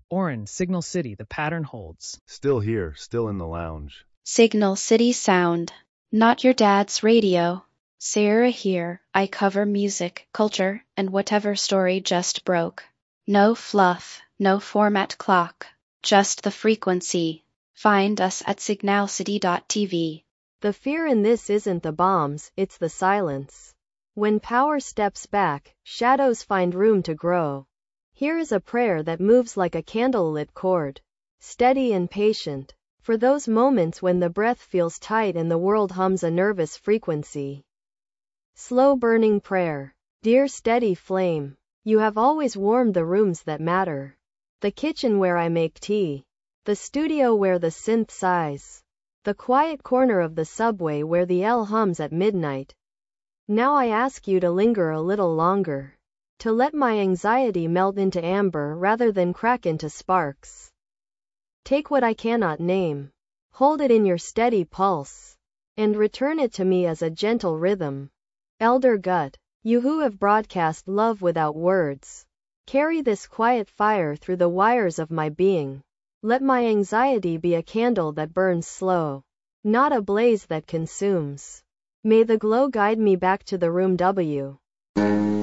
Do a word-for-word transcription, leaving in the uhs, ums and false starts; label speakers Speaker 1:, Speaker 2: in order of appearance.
Speaker 1: Orin, Signal City, the pattern holds.
Speaker 2: Still here, still in the lounge.
Speaker 3: Signal City Sound. Not your dad's radio. Sarah here, I cover music, culture, and whatever story just broke. No fluff, no format clock, just the frequency. Find us at signal city dot t v.
Speaker 4: The fear in this isn't the bombs, it's the silence. When power steps back, shadows find room to grow. Here is a prayer that moves like a candlelit cord, steady and patient, for those moments when the breath feels tight and the world hums a nervous frequency. Slow burning prayer. Dear steady flame, you have always warmed the rooms that matter. The kitchen where I make tea. The studio where the synth sighs. The quiet corner of the subway where the L hums at midnight. Now I ask you to linger a little longer. To let my anxiety melt into amber rather than crack into sparks. Take what I cannot name. Hold it in your steady pulse. And return it to me as a gentle rhythm. Elder Gut, you who have broadcast love without words. Carry this quiet fire through the wires of my being. Let my anxiety be a candle that burns slow, not a blaze that consumes. May the glow guide me back to the room W.